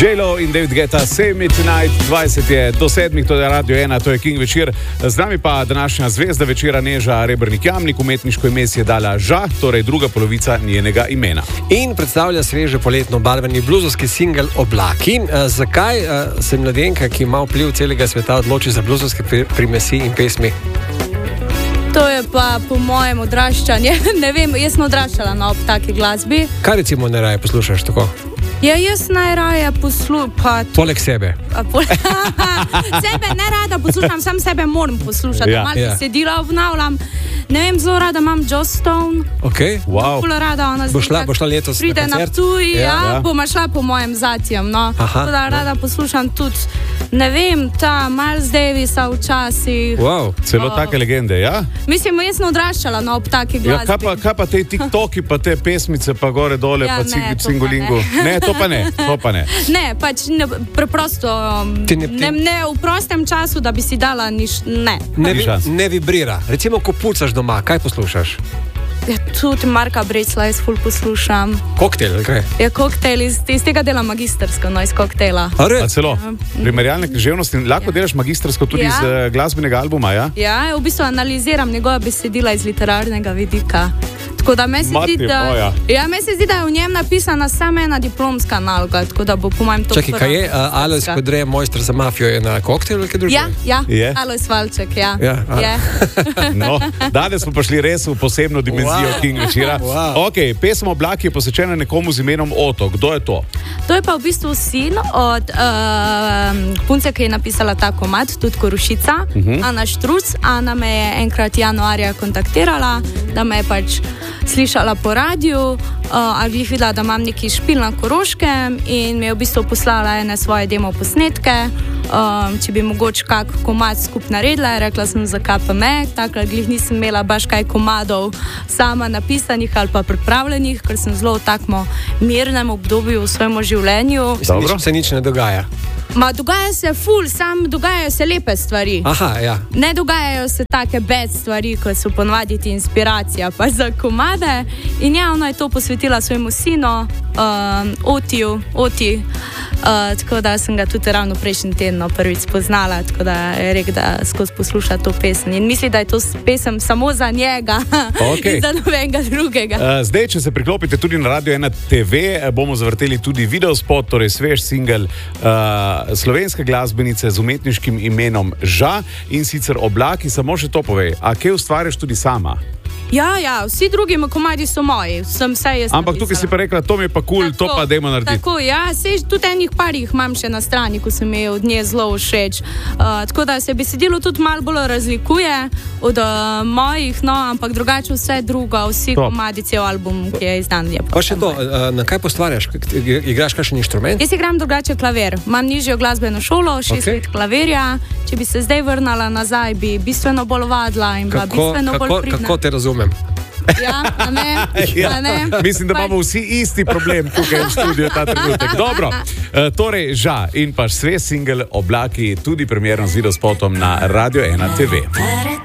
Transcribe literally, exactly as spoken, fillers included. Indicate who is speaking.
Speaker 1: J-Lo in David Guetta, Save Me Tonight, dvajset je do sedmih, to je Radio ena, to je King večer. Z nami pa današnja zvezda večera Neža Rebernik Jamnik, umetniško ime si je dala Ža, torej druga polovica njenega imena.
Speaker 2: In predstavlja sveže poletno barveni bluzovski singel Oblaki. E, zakaj e, se mladenka, ki ima vpliv celega sveta, odloči za bluzovske primesi in pesmi?
Speaker 3: To je pa po mojem odraščanju. Ne vem, jaz sem odraščala na ob taki glasbi.
Speaker 2: Kaj recimo ne raje poslušaš tako?
Speaker 3: Ja, jaz najraje poslušam.
Speaker 2: Poleg sebe.
Speaker 3: Pol... sebe ne rada poslušam, sam sebe moram poslušati.
Speaker 1: Ja,
Speaker 3: malo
Speaker 2: ja.
Speaker 3: sedila, obnavljam. Ne vem, zelo rada imam Joss Stone.
Speaker 2: Okay.
Speaker 1: Wow.
Speaker 3: Rada, ona
Speaker 2: bo, šla, bo šla letos
Speaker 3: pride
Speaker 2: na koncert?
Speaker 3: Na Ptuj, ja, ja.
Speaker 1: ja.
Speaker 3: Bom šla po mojem zatjem. No. Da rada poslušam tudi, ne vem, ta Miles Davisa včasih.
Speaker 1: Wow. Celo
Speaker 3: oh.
Speaker 1: take legende, ja?
Speaker 3: Mislim, jaz sem odraščala no, ob taki glasbi.
Speaker 1: Ja, kaj pa, kaj pa te TikToki, pa te pesmice, pa gore dole,
Speaker 3: ja,
Speaker 1: pa
Speaker 3: ne,
Speaker 1: cingolingu? Ne, to pa ne, to pa ne.
Speaker 3: Ne, pač ne, preprosto,
Speaker 2: ti ne, ti...
Speaker 3: ne, ne v prostem času, da bi si dala niš, ne.
Speaker 2: Ne, vi, ne vibrira. Recimo, ko pucaš doma, kaj poslušaš?
Speaker 3: Ja, tudi Marka Brecla jaz ful poslušam.
Speaker 2: Koktel, ali kaj?
Speaker 3: Ja, koktel, iz, iz tega dela magistersko, no, iz koktela.
Speaker 1: A celo, ja. Primerjalne književnosti, lahko ja. delaš magistersko tudi ja. iz uh, glasbenega albuma, ja?
Speaker 3: Ja, v bistvu analiziram njegova besedila iz literarnega vidika. Tako da me se
Speaker 1: Mati
Speaker 3: zdi, da, ja, me se zdi, da je v njem napisana samo ena diplomska naloga, tako da bo po mojem to...
Speaker 2: Čakaj, kaj je? Uh, Alojz Kodre, mojster za mafijo, je na koktel ali kaj drugo?
Speaker 3: Ja, ja,
Speaker 1: je?
Speaker 3: Alojz Valček, ja.
Speaker 2: ja
Speaker 3: je.
Speaker 1: No, danes smo prišli res v posebno dimenzijo wow. King večera.
Speaker 2: Wow.
Speaker 1: Ok, pesem Oblaki je posvečena nekomu z imenom Oto. Kdo je to?
Speaker 3: To je pa v bistvu sin od uh, punce, ki je napisala ta komad, tudi Korušica, uh -huh. Ana Štruc. Ana me je enkrat januarja kontaktirala, da me je pač slišala po radiju, uh, ali jih videla, da imam neki špil na Koroškem in mi je v bistvu poslala ene svoje demo posnetke, um, če bi mogoče kak komad skup naredila. Rekla sem, zakaj pa me, takrat glih nisem imela baš kaj komadov sama napisanih ali pa pripravljenih, ker sem zelo v takmo mirnem obdobju v svojem življenju.
Speaker 2: Nič, se nič ne dogaja.
Speaker 3: Ma dogaja se ful, sam dogajajo se lepe stvari.
Speaker 2: Aha, ja.
Speaker 3: Ne dogajajo se take bad stvari, kot so ponovadi ti inspiracija pa za komade. In ja, ona je to posvetila svojemu sinu, um, Otiju, Oti. Uh, tako da sem ga tudi ravno prejšnji teden prvič spoznala, tako da je rekel, da skozi posluša to pesem. In misli, da je to pesem samo za njega, okay. In za nobenega drugega.
Speaker 1: Uh, zdaj, če se priklopite tudi na Radio ena te ve, bomo zavrteli tudi videospot, torej svež singel uh, slovenske glasbenice z umetniškim imenom Ža, in sicer Oblaki. Samo še to povej, a kaj ustvarjaš tudi sama?
Speaker 3: Ja, ja, vsi drugi komadi so moji, sem vse jaz.
Speaker 1: Ampak tukaj si pa rekla, to mi je pa kul, cool, to pa dajmo narediti.
Speaker 3: Tako, ja, sej tudi enih parih imam še na strani, ko se mi je od nje zelo všeč. Uh, tako da se besedilo tudi malo bolj razlikuje od uh, mojih, no, ampak drugače vse drugo, vsi to. Komadi, cel album, ki je izdan. Je
Speaker 2: pa še to, uh, na kaj postvarjaš? Igraš kakšen inštrument?
Speaker 3: Jaz igram drugače klavir. Imam nižjo glasbeno šolo, šest okay. let klavirja. Če bi se zdaj vrnala nazaj, bi bistveno bolj vadla in bila bistveno
Speaker 2: kako,
Speaker 3: bolj pridna.
Speaker 2: Kako te razumem?
Speaker 3: Ja, a ne,
Speaker 1: ja.
Speaker 3: a ne.
Speaker 1: Mislim, da imamo vsi isti problem tukaj v studiu ta trenutek. Dobro, e, torej Ža in pa svež singel Oblaki, tudi premierno z videospotom na Radio ena te ve.